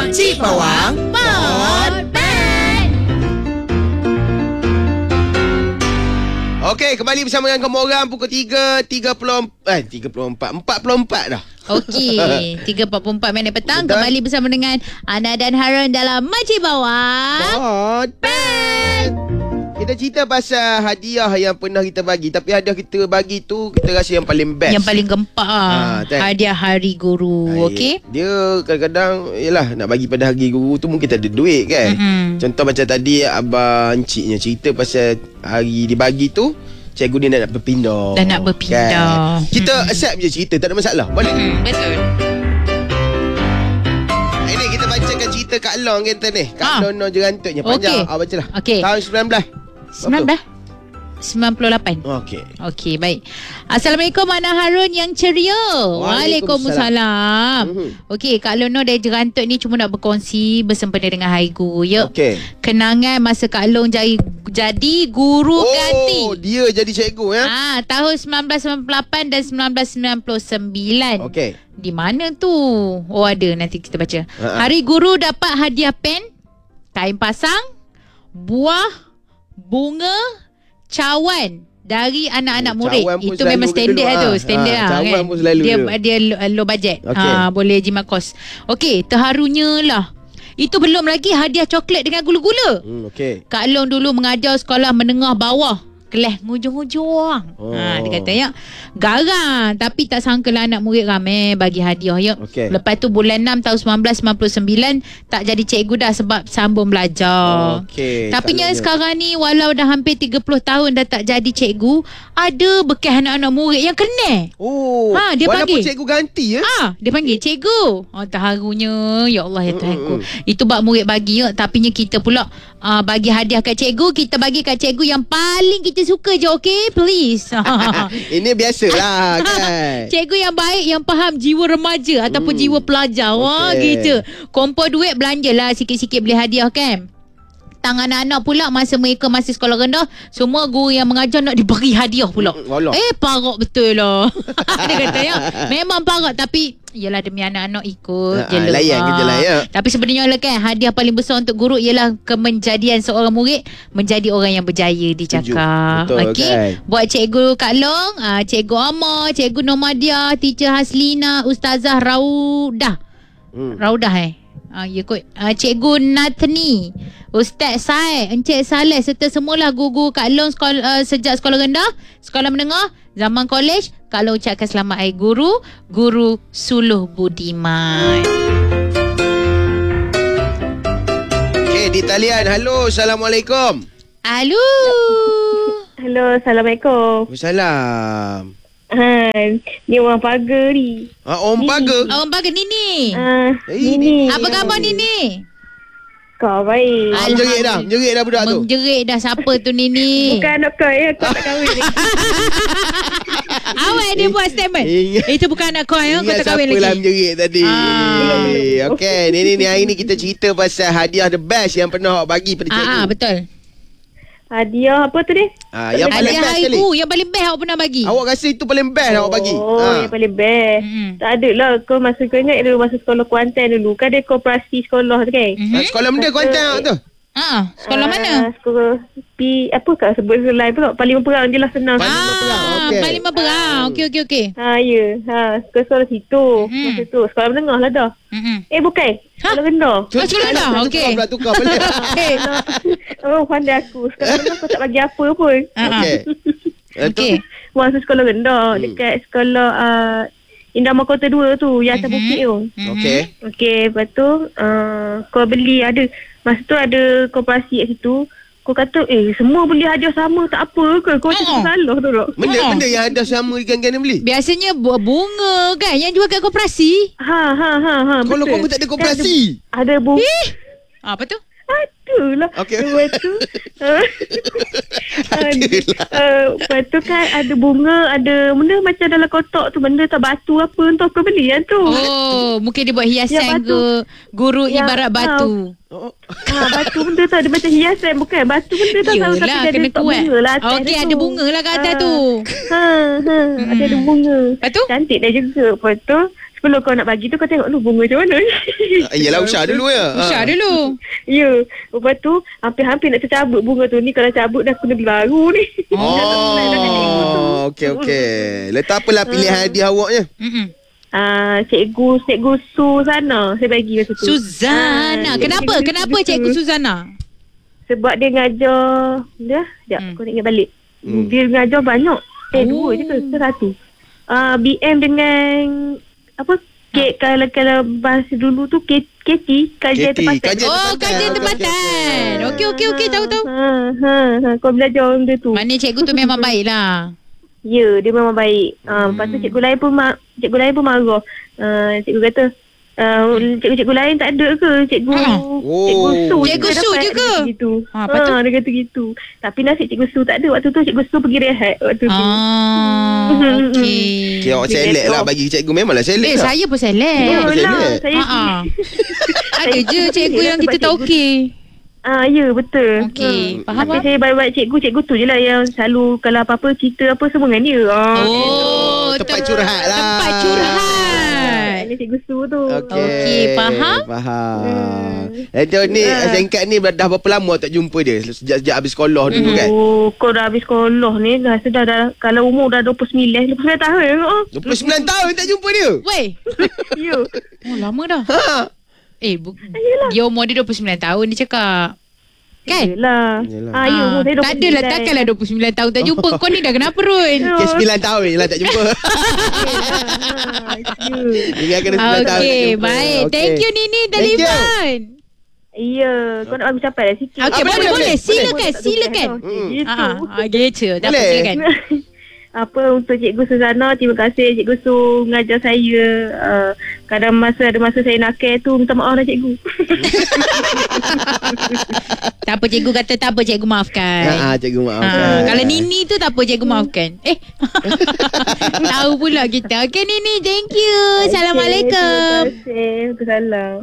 Makcik Bawang Podpad. Okey, kembali bersama dengan kamu orang pukul 44 dah. Okey, 3.44 petang. Betul. Kembali bersama dengan Ana dan Harun dalam Makcik Bawang Podpad. Kita cerita pasal hadiah yang pernah kita bagi. Tapi hadiah kita bagi tu kita rasa yang paling best. yang paling gempak. Hadiah Hari Guru. Okey. Dia kadang-kadang yelah nak bagi pada hari guru tu mungkin tak ada duit kan. Contoh macam tadi abang enciknya cerita pasal hari dibagi tu cikgu dia nak berpindah. Dah nak berpindah. Kan? Kita accept je cerita, tak ada masalah. Boleh. Betul. Ini kita bacakan cerita Kak Long kita ni. Kak Long no jerantutnya panjang. Okey. Bacalah. Okey. Tahun 98. Okey. Okey, baik. Assalamualaikum Ana Harun yang ceria. Waalaikumsalam. Okey, Kak Long dari Jerantut ni cuma nak berkongsi bersempena dengan Hari Guru ya. Okey. Kenangan masa Kak Long jadi guru ganti. Oh, dia jadi cikgu ya. Tahun 1998 dan 1999. Okey. Di mana tu? Oh, ada, nanti kita baca. Hari Guru dapat hadiah pen, kain pasang, buah, bunga, cawan dari anak-anak murid. Itu memang standard lah tu. Standard lah cawan kan. pun selalu Dia low budget. Okey. Boleh jimat kos. Okey, terharunya lah. Itu belum lagi hadiah coklat dengan gula-gula. Okey. Kak Long dulu mengajar sekolah menengah bawah. Kelas hujung-hujung. Dia kata ya, garang. Tapi tak sangkalah anak murid ramai bagi hadiah ya. Okey. Lepas tu bulan 6 tahun 1999 tak jadi cikgu dah sebab sambung belajar. Okey. Tapi yang sekarang ni walau dah hampir 30 tahun dah tak jadi cikgu, ada bekas anak-anak murid yang kena. Oh. Dia walaupun panggil cikgu ganti ya. Dia panggil cikgu. Terharunya. Ya Allah ya Tuhanku. Itu bab murid bagi ya. Tapinya kita pula bagi hadiah kat cikgu. Kita bagi kat cikgu yang paling kita suka je. Okay, please. Ini biasalah kan. Cikgu yang baik, yang faham jiwa remaja ataupun jiwa pelajar. Wah, gitu. Kumpul duit, belanjalah sikit-sikit beli hadiah kan. Tangan anak-anak pula masa mereka masih sekolah rendah, semua guru yang mengajar nak diberi hadiah pula. Parok betul lah. Dia kata ya, memang parok tapi yelah demi anak-anak ikut je lah. Layan je lah ya. Tapi sebenarnya lah kan, hadiah paling besar untuk guru ialah kemenjadian seorang murid menjadi orang yang berjaya dicakap. Okey. Kan? Buat cikgu Kak Long, cikgu Amar, cikgu Nomadia, teacher Haslina, Ustazah Raudah. Raudah ya kot. Cikgu Natni, Ustaz Said, Encik Saleh serta semualah guru Kak Long sejak sekolah rendah, sekolah menengah, zaman kolej. Kak Long ucapkan selamat Hari Guru, Guru Suluh Budiman. Okey, di talian. Halo, Assalamualaikum. Halo. Halo, Assalamualaikum. Waalaikumsalam. Ni orang pagar ni. Orang pagar? Orang pagar Nini. Nini. Apa khabar Nini? Kau baik. Menjerit dah budak tu. Menjerit dah. Siapa tu Nini? Bukan anak kau ya. Kau tak kahwin lagi. Awak dia buat statement. Itu bukan anak kau ya. Kau tak kahwin lagi. Siapa lah menjerit tadi. Okey, ni hari ni kita cerita pasal hadiah the best yang pernah awak bagi pada cikgu. Betul. Hadiah apa tu ni? Yang paling best sekali. Yang paling best awak pernah bagi. Awak rasa itu paling best awak bagi? Yang paling best. Tak ada lah. Kau masa kau ingat dulu masa sekolah Kuantan dulu. Kan ada koperasi sekolah tu kan? Sekolah benda Kuantan tu? Sekolah mana? Sekolah apa kat sebut sekolah tu? Parlimen Perang je lah senang. Parlimen Perang. Okey. Ya. Sekolah situ. Masa tu. Sekolah menengah lah dah. Bukan. Sekolah rendah. Sekolah rendah. Okey. Tukar balik. Oh, pandai aku. Sekolah rendah kau tak bagi apa pun. Okey. Masa sekolah rendah. Dekat sekolah Indah Mahkota 2 tu. Yang atas bukit tu. Okey. Lepas tu kau beli ada. Masa tu ada koperasi kat situ. Kau kata semua beli hadiah sama tak apa ke? Kau cakap salah tu tak? Benda yang ada sama ikan-ikan beli? Biasanya bunga kan yang jual kat koperasi. Kalau kau tak ada koperasi. Ada bunga. Apa tu? Itulah. Lepas tu lepas tu kan ada bunga, ada benda macam dalam kotak tu, benda tak batu apa entah kau beli yang tu. Mungkin dia buat hiasan ke guru ibarat batu. Batu benda tu ada macam hiasan, bukan batu benda tu. Yelah, tapi kena ada bunga lah atas. Okey, ada bunga lah kat atas tu. Ada bunga. Lepas tu? Cantik dah juga. Lepas tu sebelum kau nak bagi tu kau tengok dulu bunga macam mana. Yelah, usah dulu ya. Usah dulu. Ya. Lepas tu hampir-hampir nak tercabut bunga tu ni. Kalau cabut dah kena beli baru ni. Okey. Letak apalah pilihan hadiah awaknya? Cikgu Suzana saya bagi masa tu. Suzana. Kenapa Cikgu Suzana? Sebab dia ngajar kau nak ingat balik. Dia ngajar banyak. 2 je ke? Satu. BM dengan apa? Kalau bahasa dulu tu KT, kajian tempatan. Kajian tempatan. Okey, tahu. Kau belajar benda tu. Mana cikgu tu memang baik lah. Ya, dia memang baik. Lepas tu cikgu lain pun marah. Cikgu kata, cikgu lain tak ada ke? Cikgu Su je ke? Dia kata gitu. Tapi nasib cikgu Su tak ada. Waktu tu cikgu Su pergi rehat waktu tu. Okey. Awak select lah bagi cikgu. Memanglah select lah. Saya pun select. Ada je cikgu yang kita tahu okey. Ya, betul. Okey, faham. Tapi saya baik-baik cikgu tu je lah yang selalu kalau apa-apa cerita apa semua dengan dia. Tempat curhat lah. Tempat curhat. Ini cikgu Su tu. Okey, faham. Ni singkat ni dah berapa lama tak jumpa dia? Sejak habis sekolah dulu kan? Kau dah habis sekolah ni dah kalau umur dah 29 tahun. 29 tahun tak jumpa dia? Weh. Ya. Lama dah. Dia umur dia 29 tahun dia cakap. Kan? Yelah. Umur saya 29. Tak adalah, takkanlah 29 tahun tak jumpa. Kau ni dah kenapa Run? 9 tahun je lah tak jumpa. Okey, baik. Thank you Nini telefon. Ya, kau nak bagi capai dah sikit. Okey, boleh. Silakan. Gitu. Dapat silakan. Untuk Cikgu Suzana, terima kasih Cikgu Su mengajar saya. Kadang ada masa saya nakal tu, minta maaf lah cikgu. Tak apa cikgu kata, tak apa cikgu maafkan. Cikgu maafkan. Kalau Nini tu tak apa cikgu maafkan. Tahu pula kita. Okey Nini, thank you. Assalamualaikum. Terima kasih. Salam.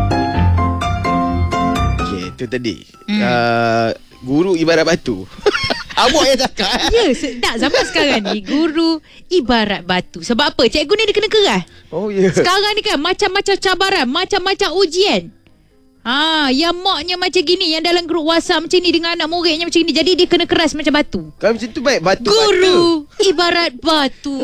Okey, itu tadi. Guru ibarat batu. Awak yang cakap. Ya, tak zaman sekarang ni guru ibarat batu. Sebab apa? Cikgu ni dia kena keras. Oh ya. Sekarang ni kan macam-macam cabaran, macam-macam ujian. Yang maknya macam gini, yang dalam grup WhatsApp macam ni dengan anak muridnya macam ni. Jadi dia kena keras macam batu. Kalau macam tu baik batu. Guru ibarat batu.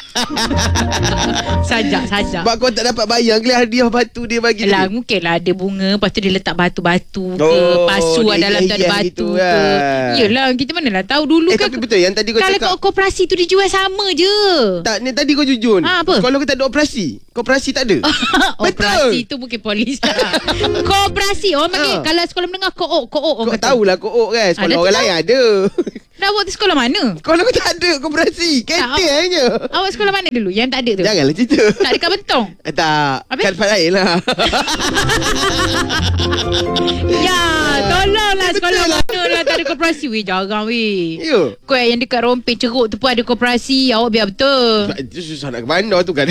Sajak. Sebab kau tak dapat bayang ke hadiah batu dia bagi tu. Mungkinlah ada bunga, lepas tu dia letak batu-batu ke, pasu dalam tu ada batu gitu ke. Yelah, kita manalah tahu dulu kan. Tapi betul yang tadi kau cakap. Kalau koperasi tu dijual sama je. Tak, ni tadi kau jujur. Apa? Sekolah kita ada operasi. Koperasi tak ada. Operasi tu mungkin polis. Koperasi. Orang panggil kalau sekolah menengah kook. Kau tahulah kook kan. Sekolah orang lain ada. Dah buat sekolah mana? Sekolah aku tak ada koperasi. Kantin hanya. Awak sekolah mana dulu? Yang tak ada tu? Janganlah cerita. Tak ada kat Bentong? Tak. Kat tempat lain lah. Ya, tolonglah sekolah mana lah tak ada koperasi. Weh, jarang weh. Ya. Kau yang dekat Rompin Ceruk tu pun ada koperasi. Awak biar betul. Itu susah nak ke bandar tu kan.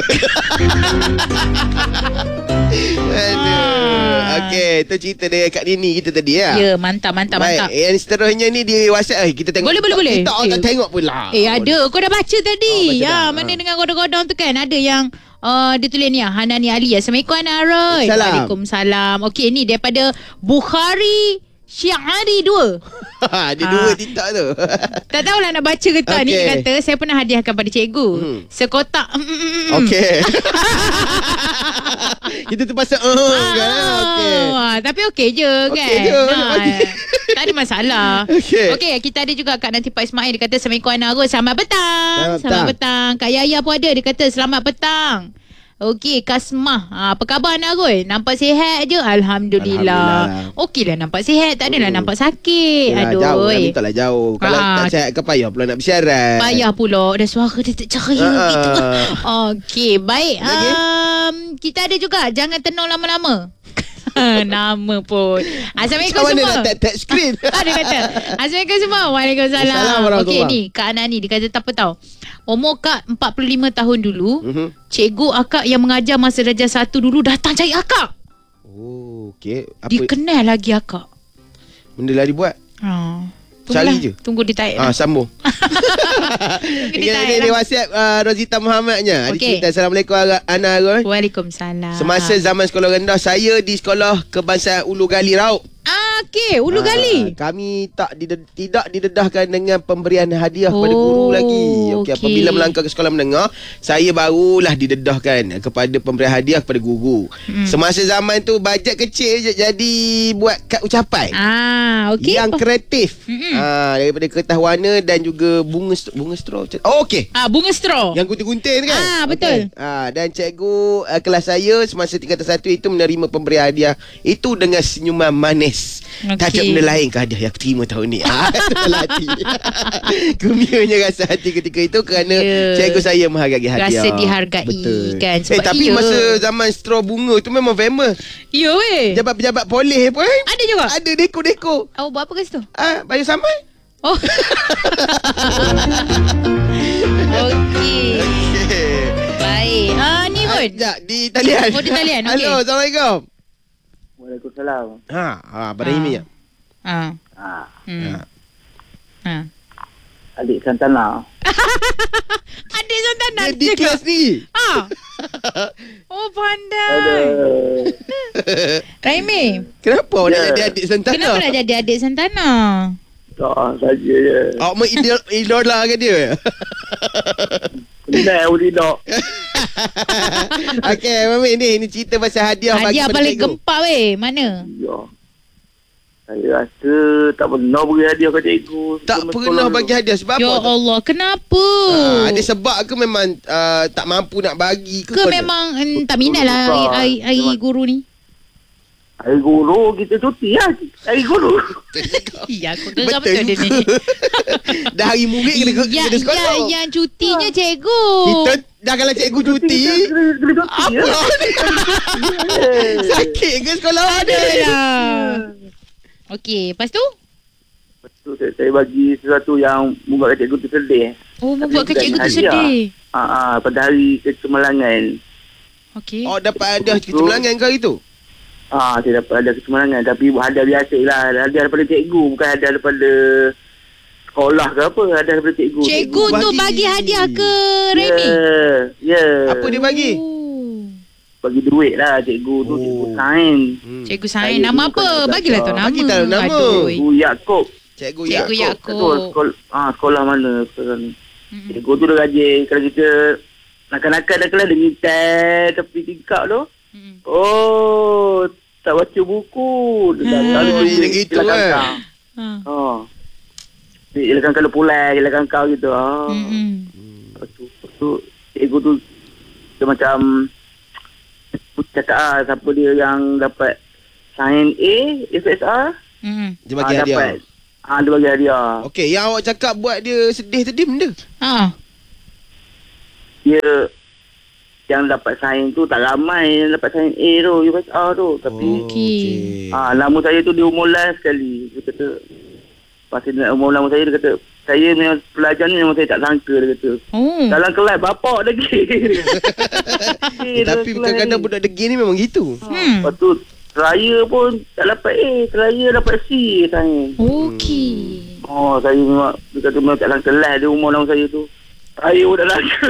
Okey, tu cerita dia Kak Nini kita tadi ya. Ya, mantap. Baik, yang seterusnya ni di WhatsApp kita tengok. Boleh. Kita tak tengok pula. Ada. Kau dah baca tadi. Mana dengan godong-godong tu kan. Ada yang dia tulis ni Hanani Ali. Assalamualaikum Anaroy. Waalaikumsalam. Okey, ni daripada Bukhari Syiari 2. Dia 2 TikTok tu. Tak tahulah nak baca ke tak. Ni dia kata, saya pernah hadiahkan pada cikgu sekotak. Okey. Kita terpaksa tapi okey je kan. Tak ada masalah. Okey, kita ada juga Kak Nanti Pak Ismail. Dia kata, Assalamualaikum Anarul. Selamat petang. Kak Yaya pun ada. Dia kata, selamat petang. Okey, Kasmah. Apa khabar Narul? Nampak sihat je? Alhamdulillah. Okeylah nampak sihat. Tak adalah nampak sakit. Aduh. Jauh lah, minta lah jauh. Kalau tak sihat ke payah pula nak bersiaran. Payah pula. Dah suara dia tak cahaya gitu. Okey, baik. Kita ada juga. Jangan tenung lama-lama. Nama pun. Assalamualaikum semua. Macam mana nak tap screen? Dia kata, Assalamualaikum semua. Waalaikumsalam. Okey ni Kak Anani. Dia kata tak apa tau. Umur Kak 45 tahun dulu, cikgu akak yang mengajar masa darjah 1 dulu datang cari akak. Oh, okey. Dia kenal lagi akak. Benda lah dibuat. Cari je. Tunggu dia tarik. Sambung. Ini WhatsApp Rozita Muhammadnya. Ada cerita. Assalamualaikum Ana Arul. Waalaikumsalam. Semasa zaman sekolah rendah, saya di sekolah kebangsaan Ulu Gali Rauk. Okey, Ulu Gali. Kami tidak didedahkan dengan pemberian hadiah pada guru lagi. Okey, apabila melangkah ke sekolah menengah, saya barulah didedahkan kepada pemberian hadiah kepada guru. Semasa zaman tu bajet kecil je, jadi buat kad ucapan. Okey. Yang kreatif. Daripada kertas warna dan juga bunga straw. Okey. Bunga straw. Yang gunting-gunting kan? Betul. Okay. Dan cikgu kelas saya semasa tingkatan 1 itu menerima pemberian hadiah itu dengan senyuman manis. Tak ada benda lain ke hadiah yang aku terima tahun ni. Dalam hati. Gembiranya rasa hati ketika itu kerana cikgu saya menghargai hadiah. Rasa dihargai. Betul. Kan? Tapi masa zaman straw bunga tu memang famous. Ya weh. Pejabat-pejabat polis pun ada juga. Ada deko-deko. Buat apa kat situ? Baju samai. Okey. Baik. Ni pun. Di talian. Di talian. Okey. Halo, Assalamualaikum. Waalaikumsalam. Barahimi ya. Adik Santana. Adik Santana. Dia di kelas ni. Pandai. Raimi. Kenapa awak nak jadi adik Santana? Kenapa nak jadi adik Santana? Tak saja je. Awak mengidola ke dia? Tidak, tidak. Okey, Mami, ni cerita pasal hadiah bagi hadiah paling gempak weh. Mana? Ya. Saya rasa tak pernah beri hadiah kat cikgu. Tak pernah bagi hadiah sebab apa? Ya Allah, kenapa? Ada sebab ke memang tak mampu nak bagi ke? Ke memang tak minat lah air guru ni? Hari guru kita cuti lah. Hari guru. Ya, aku geram betul dia ni. Dah hari murid kena sekolah. Yang cutinya cikgu. Kita dah kalau cikgu cuti. Apa? Sakit ke sekolah? Ada lah. Okey, lepas tu? Lepas tu saya bagi sesuatu yang membuatkan cikgu tu sedih. Membuatkan cikgu tu sedih. Pada hari kecemerlangan. Okey. Dapat hadiah kecemerlangan ke hari tu? Saya dapat hadiah kecemerlangan. Tapi hadiah biasa lah. Hadiah daripada cikgu. Bukan hadiah daripada sekolah ke apa. Hadiah daripada cikgu. Cikgu tu bagi hadiah ke Remy? Ya. Apa dia bagi? Bagi duit lah cikgu tu. Cikgu sains. Cikgu sains. Nama apa? Bagilah tu nama. Bagi tahu nama. Cikgu Yaakob. Cikgu Yaakob. Sekolah mana sekarang ni. Cikgu tu dah rajin. Kalau kita nakal-nakal dah kelas dia ngitai tepi tingkap tu. Tak baca buku. Dia dia gitu kan. Silakan kalau pulai, silakan kau gitu. Lepas tu cikgu tu dia macam cakap siapa dia yang dapat sains A FSR. Dia bagi hadiah. Dia bagi hadiah. Okey, yang awak cakap buat dia sedih tadi benda. Dia yang dapat sains tu tak ramai yang dapat sains A tu, USR tu. Tapi nama saya tu dia umur last sekali. Dia kata pasal dia nak umur nama saya, dia kata saya memang pelajar ni memang saya tak sangka, dia kata. Dalam kelas bapak degil. Tapi kadang-kadang budak degil ni memang gitu. Lepas tu Seraya pun tak dapat A, Seraya dapat C sains. Okey. Saya memang dia kata memang tak sangka lah dia umur nama saya tu. Saya pun tak sangka.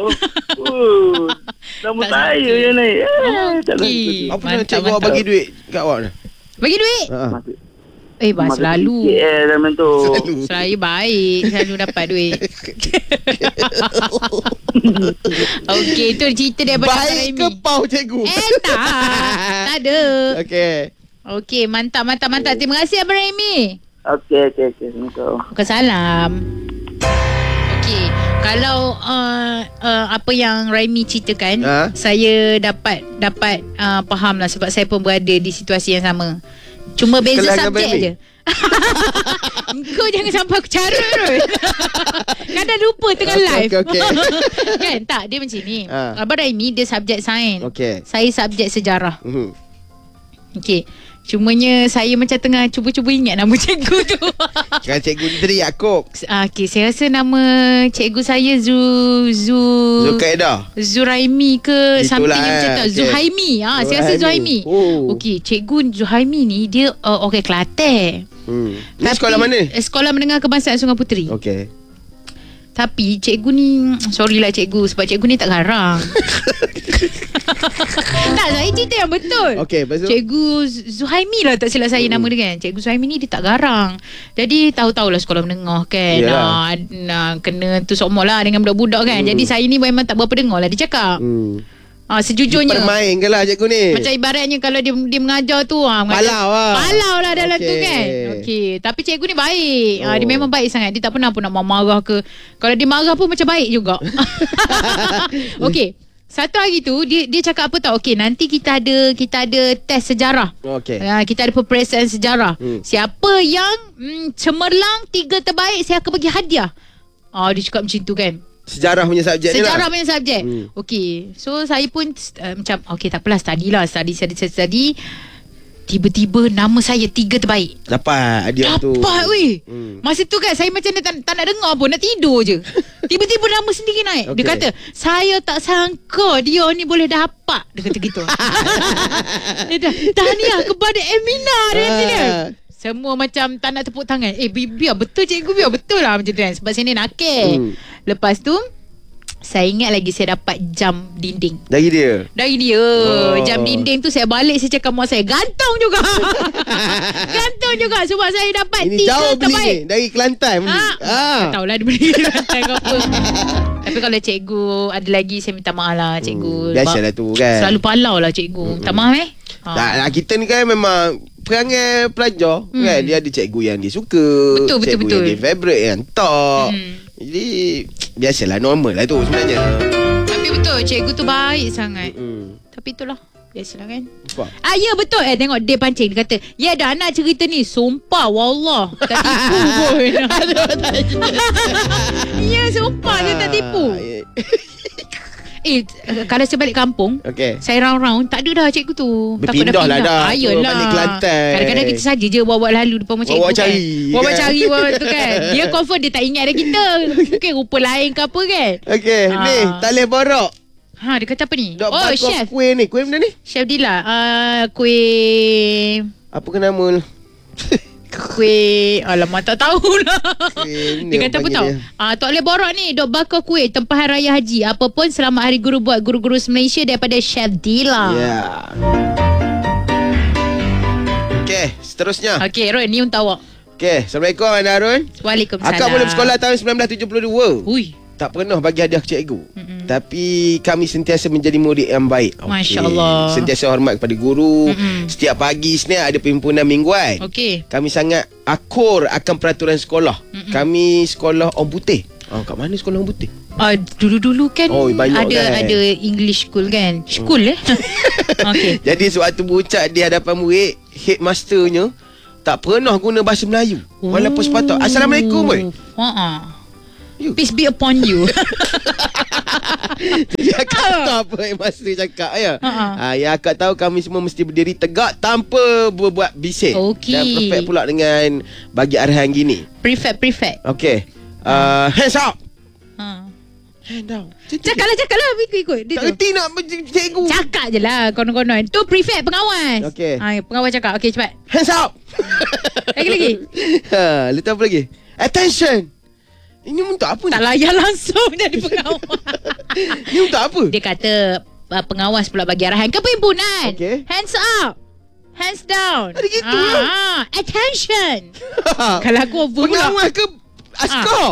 Nama saya je naik. Tak sangka. Apa nak cikgu awak bagi duit kat awak ni? Bagi duit? Bas selalu. Saya baik, selalu dapat duit. Okey, itu cerita daripada baik ke pau cikgu? Tak ada. Okey, mantap. Terima kasih Abang Raimi. Okey. Assalamualaikum. Waalaikumsalam. Okey, kalau apa yang Raimi ceritakan, saya dapat faham lah sebab saya pun berada di situasi yang sama. Cuma beza subjek je. Kau jangan sampai aku cara tu. Kadang lupa tengah live. Kan tak, dia macam ni. Abang Raimi dia subjek sains. Saya subjek sejarah. Okey. Cumanya saya macam tengah cuba-cuba ingat nama cikgu tu. Kan cikgu ni tadi Yaakob. Okey, saya rasa nama cikgu saya Zulkaidah. Zuraimi ke something macam tu. Zuhaimi. Saya rasa Zuhaimi. Oh. Okey, cikgu Zuhaimi ni dia orang Kelantan. Ni sekolah mana? Sekolah Menengah Kebangsaan Sungai Puteri. Okey. Tapi cikgu ni, sorry lah cikgu, sebab cikgu ni tak garang. Tak, saya cerita yang betul. Okey, lepas tu? Cikgu Zuhaimi lah, tak silap saya nama dia kan. Cikgu Zuhaimi ni dia tak garang. Jadi tahu-tahulah sekolah menengah kan. Kena tu semua lah dengan budak-budak kan. Jadi saya ni memang tak berapa dengar lah dia cakap. Sejujurnya permain ke lah cikgu ni? Macam ibaratnya kalau dia mengajar tu palau lah dalam tu kan. Okey. Tapi cikgu ni baik. Dia memang baik sangat. Dia tak pernah pun nak marah ke. Kalau dia marah pun macam baik juga. Okey. Satu hari tu dia cakap apa tau? Okey, nanti kita ada test sejarah. Okey. Kita ada peperiksaan sejarah. Siapa yang cemerlang 3 terbaik, saya akan bagi hadiah. Dia cakap macam tu kan. Sejarah punya subjek ni lah. Sejarah punya subjek. Okey. So saya pun macam okey, tak apalah, study lah. Study. Tiba-tiba nama saya 3 terbaik. Dapat hadiah tu. Dapat weh. Masa tu kan saya macam tak nak dengar pun, nak tidur je. Tiba-tiba nama sendiri naik. Dia kata, saya tak sangka dia ni boleh dapat. Dia kata gitu. Dia dah, tahniah kepada Emina dia. Semua macam tak nak tepuk tangan. Biar betul cikgu, biar betul lah macam tu kan. Sebab saya ni nakal. Lepas tu saya ingat lagi saya dapat jam dinding. Dari dia? Dari dia. Jam dinding tu saya balik, saya cakap mak saya, gantung juga. Gantung juga sebab saya dapat ini 3 jauh terbaik. beli ni. Dari Kelantan beli. Tak tahulah dia beli Kelantan ke apa. Tapi kalau cikgu ada lagi, saya minta maaf lah cikgu. Biasalah tu kan. Selalu palau lah cikgu. Tak maaf kita ni kan memang perangai pelajar kan. Dia ada cikgu yang dia suka. Betul. Yang dia favourite, yang top. Jadi biasalah, normal lah tu sebenarnya. Tapi betul, cikgu tu baik sangat. Tapi itulah, biasalah kan. Ya betul. Tengok dia pancing. Dia kata, ya dah nak cerita ni. Sumpah wallah tak tipu pun. Ya sumpah saya tak tipu. Kalau saya balik kampung, saya round-round, tak ada dah cikgu tu. Takut dah pindah dah. Ayolah, balik Kelantan. Kadang-kadang kita saja je bawa lalu depan macam cikgu kan. Bawa cari tu kan. Dia confirm dia tak ingat dah kita. Mungkin rupa lain ke apa kan. Ni Taleh Borok. Dia kata apa ni? Chef. Kuih ni. Kuih benda ni? Chef Dila. Kuih apa ke nama? Kuih, alamak tak tahulah. Dia kata apa tahu? Tok Le Borok ni dok bakar kuih tempahan raya haji. Apa pun selamat hari guru buat guru-guru Malaysia daripada Chef Dila. Okey, seterusnya. Okey, Ron, ni untuk awak. Okey, Assalamualaikum Anda Arun. Waalaikumsalam. Akak mula bersekolah tahun 1972. Tak pernah bagi hadiah ke cikgu. Tapi kami sentiasa menjadi murid yang baik. Masya Allah. Sentiasa hormat kepada guru. Setiap pagi Isnin ada perhimpunan mingguan. Kami sangat akur akan peraturan sekolah. Kami sekolah Orang Putih. Kat mana sekolah Orang Putih? Dulu-dulu kan ada English school kan. School Jadi sewaktu berucap di hadapan murid, headmasternya tak pernah guna bahasa Melayu. Walaupun sepatutnya Assalamualaikum boy. Peace be upon you. Jadi akak tahu apa yang master cakap ya. Yang akak tahu kami semua mesti berdiri tegak tanpa berbuat bising. Dan perfect pula dengan bagi arahan gini. Prefect. Okey. Hands up. Hand down. Cakaplah ikut. Tak reti nak cikgu. Cakap je lah konon-konon. Tu prefect pengawas. Pengawas cakap. Okey cepat. Hands up. Lagi. Letak apa lagi? Attention. Ini untuk apa ni? Tak layan langsung jadi pengawas. Ini untuk apa? Dia kata pengawas pula bagi arahan ke perhimpunan. Hands up. Hands down. Ada gitu lah. Attention. Kalau aku pengawas ke askar?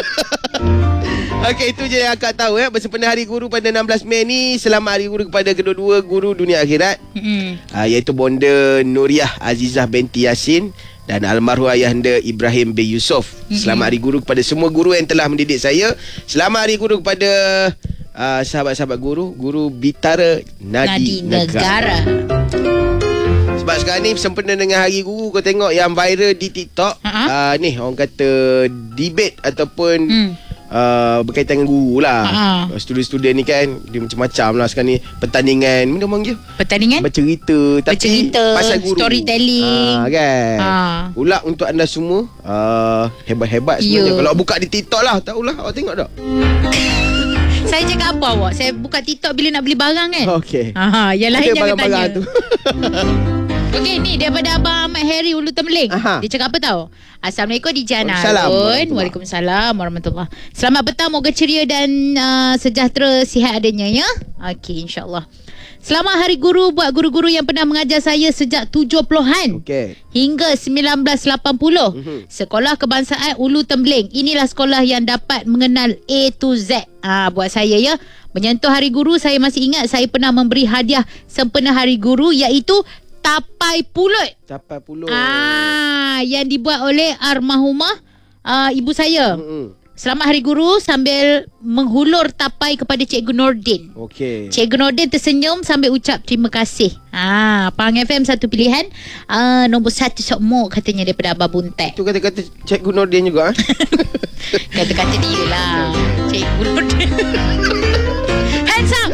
Okey, itu je yang akak tahu bersempena Hari Guru pada 16 Mei ni. Selamat Hari Guru kepada kedua-dua guru dunia akhirat. Iaitu Bonda Nuriah Azizah binti Yasin dan almarhum ayahanda Ibrahim bin Yusof. Selamat Hari Guru kepada semua guru yang telah mendidik saya. Selamat Hari Guru kepada sahabat-sahabat guru, Guru Bitara Nadi Negara. Sebab sekarang ni sempena dengan Hari Guru, kau tengok yang viral di TikTok. Ni orang kata debate ataupun berkaitan dengan guru lah. Student-student ni kan dia macam-macam lah sekarang ni. Pertandingan, mana orang dia? Pertandingan? Bercerita. Tapi pasal guru, storytelling kan. Pula untuk anda semua hebat-hebat sebenarnya. Kalau buka di TikTok lah, tahulah awak tengok tak? Saya cakap apa awak? Saya buka TikTok bila nak beli barang kan? Okey. Yang lain ada jangan barang-barang tanya tu. Okey, ni daripada Abang Ahmad Harry Ulu Tembeling. Dia cakap apa tahu? Assalamualaikum DJ Narun. Waalaikumsalam warahmatullahi. Selamat petang, moga ceria dan sejahtera, sihat adanya ya. Okey, insya-Allah. Selamat Hari Guru buat guru-guru yang pernah mengajar saya sejak 70-an hingga 1980. Sekolah Kebangsaan Ulu Tembeling. Inilah sekolah yang dapat mengenal A to Z. Buat saya ya. Menyentuh Hari Guru, saya masih ingat saya pernah memberi hadiah sempena Hari Guru iaitu tapai pulut. Tapai pulut. Yang dibuat oleh almarhumah ibu saya. Selamat Hari Guru sambil menghulur tapai kepada Cikgu Nordin. Okey. Cikgu Nordin tersenyum sambil ucap terima kasih. Pahang FM satu pilihan. Nombor 1 sok mo katanya daripada Abah Buntek. Itu kata-kata Cikgu Nordin juga. Kata-kata dia lah. Cikgu Nordin. Hands up.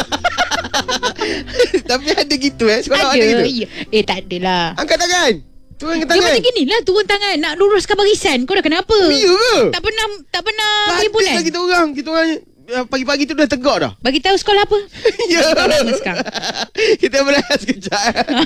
Tapi ada gitu sekolah ada gitu. Ya. Tak adalah. Angkat tangan. Turun tangan. Dia macam gini lah, turun tangan nak luruskan barisan. Kau dah kenapa? Ya ke? Tak pernah himpunan. Kita orang pagi-pagi tu dah tegak dah. Bagi tahu sekolah apa? Ya. Kita berehat sekarang. Kita berehat sekejap.